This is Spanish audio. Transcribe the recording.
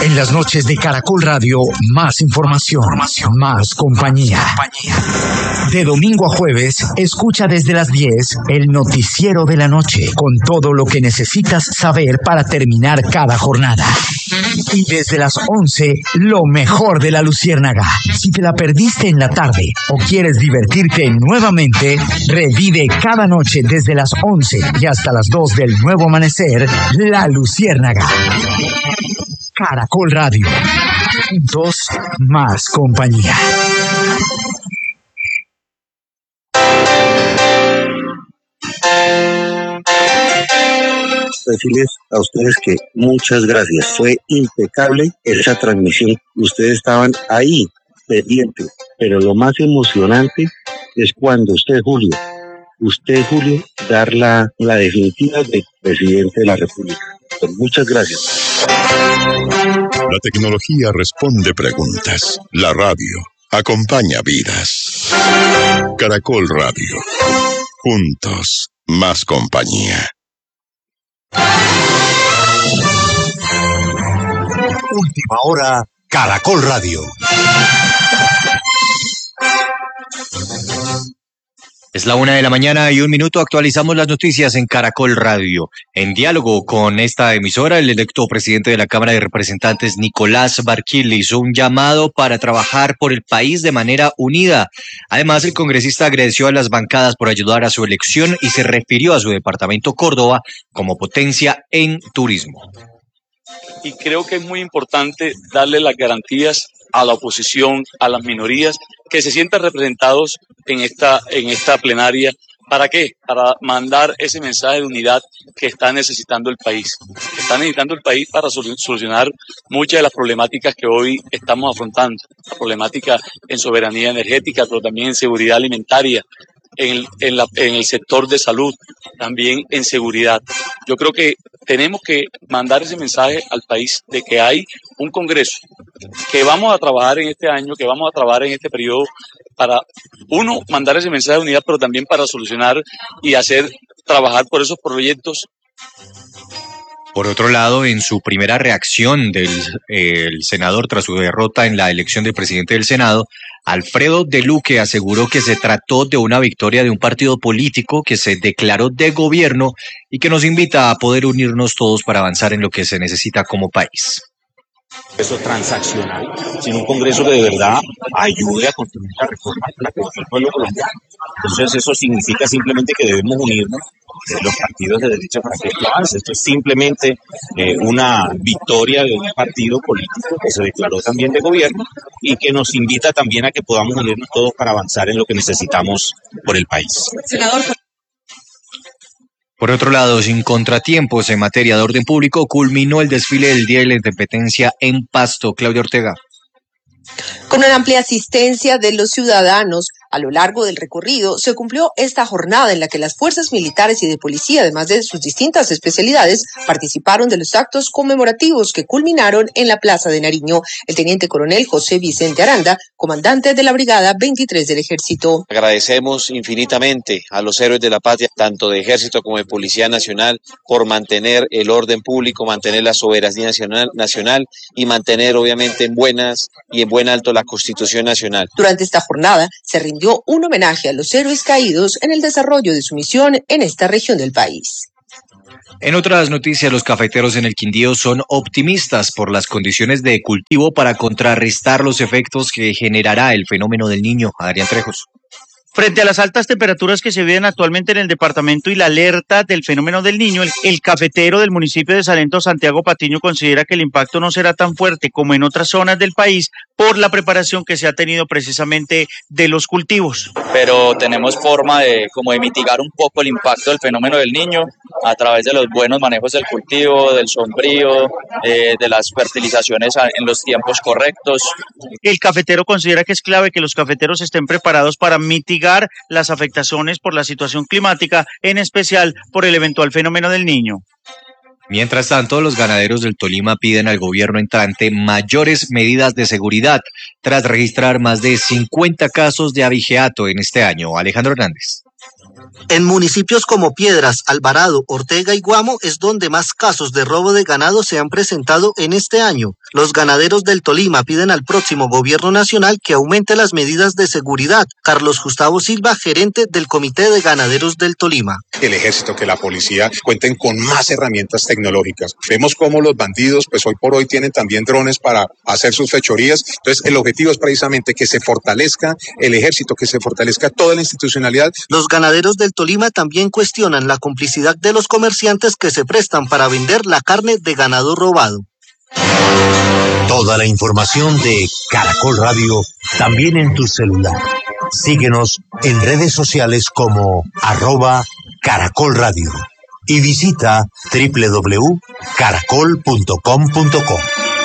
En las noches de Caracol Radio, más información, más compañía. De domingo a jueves, escucha desde las 10 el noticiero de la noche, con todo lo que necesitas saber para terminar cada jornada. Y desde las 11, lo mejor de la Luciérnaga. Si te la perdiste en la tarde o quieres divertirte nuevamente, revive cada noche desde las 11 y hasta las 2 del nuevo amanecer, La Luciérnaga. Caracol Radio. Juntos, más compañía. Decirles a ustedes que muchas gracias. Fue impecable esa transmisión. Ustedes estaban ahí, pendientes. Pero lo más emocionante es cuando usted, Julio, dar la definitiva de presidente de la República. Pues muchas gracias. La tecnología responde preguntas. La radio acompaña vidas. Caracol Radio. Juntos, más compañía. Última hora, Caracol Radio. Es la 1:01 a.m. Actualizamos las noticias en Caracol Radio. En diálogo con esta emisora, el electo presidente de la Cámara de Representantes, Nicolás Barquil, hizo un llamado para trabajar por el país de manera unida. Además, el congresista agradeció a las bancadas por ayudar a su elección y se refirió a su departamento Córdoba como potencia en turismo. Y creo que es muy importante darle las garantías a la oposición, a las minorías, que se sientan representados en esta plenaria. ¿Para qué? Para mandar ese mensaje de unidad que está necesitando el país. Está necesitando el país para solucionar muchas de las problemáticas que hoy estamos afrontando. La problemática en soberanía energética, pero también en seguridad alimentaria, en el sector de salud, también en seguridad. Yo creo que tenemos que mandar ese mensaje al país de que hay un Congreso, que vamos a trabajar en este año, que vamos a trabajar en este periodo para, uno, mandar ese mensaje de unidad, pero también para solucionar y trabajar por esos proyectos. Por otro lado, en su primera reacción el senador tras su derrota en la elección del presidente del Senado, Alfredo de Luque aseguró que se trató de una victoria de un partido político que se declaró de gobierno y que nos invita a poder unirnos todos para avanzar en lo que se necesita como país. Eso transaccional, sino un Congreso que de verdad ayude a construir la reforma para que el pueblo colombiano. Entonces eso significa simplemente que debemos unirnos los partidos de derecha para que esto avance. Esto es simplemente una victoria de un partido político que se declaró también de gobierno y que nos invita también a que podamos unirnos todos para avanzar en lo que necesitamos por el país. Senador. Por otro lado, sin contratiempos en materia de orden público, culminó el desfile del Día de la Independencia en Pasto. Claudia Ortega. Con una amplia asistencia de los ciudadanos a lo largo del recorrido, se cumplió esta jornada en la que las fuerzas militares y de policía, además de sus distintas especialidades, participaron de los actos conmemorativos que culminaron en la Plaza de Nariño. El teniente coronel José Vicente Aranda, comandante de la Brigada 23 del Ejército. Agradecemos infinitamente a los héroes de la patria, tanto de Ejército como de Policía Nacional, por mantener el orden público, mantener la soberanía nacional y mantener obviamente en buen alto la Constitución Nacional. Durante esta jornada se rindió un homenaje a los héroes caídos en el desarrollo de su misión en esta región del país. En otras noticias, los cafeteros en el Quindío son optimistas por las condiciones de cultivo para contrarrestar los efectos que generará el fenómeno del Niño. Adrián Trejos. Frente a las altas temperaturas que se viven actualmente en el departamento y la alerta del fenómeno del Niño, el cafetero del municipio de Salento, Santiago Patiño, considera que el impacto no será tan fuerte como en otras zonas del país por la preparación que se ha tenido precisamente de los cultivos. Pero tenemos forma de mitigar un poco el impacto del fenómeno del Niño a través de los buenos manejos del cultivo, del sombrío, de las fertilizaciones en los tiempos correctos. El cafetero considera que es clave que los cafeteros estén preparados para mitigar las afectaciones por la situación climática, en especial por el eventual fenómeno del Niño. Mientras tanto, los ganaderos del Tolima piden al gobierno entrante mayores medidas de seguridad tras registrar más de 50 casos de abigeato en este año. Alejandro Hernández. En municipios como Piedras, Alvarado, Ortega y Guamo es donde más casos de robo de ganado se han presentado en este año. Los ganaderos del Tolima piden al próximo gobierno nacional que aumente las medidas de seguridad. Carlos Gustavo Silva, gerente del Comité de Ganaderos del Tolima. El ejército, que la policía cuenten con más herramientas tecnológicas. Vemos cómo los bandidos, pues hoy por hoy tienen también drones para hacer sus fechorías. Entonces, el objetivo es precisamente que se fortalezca el ejército, que se fortalezca toda la institucionalidad. Los ganaderos del Tolima también cuestionan la complicidad de los comerciantes que se prestan para vender la carne de ganado robado. Toda la información de Caracol Radio también en tu celular. Síguenos en redes sociales como @Caracol Radio y visita www.caracol.com.co.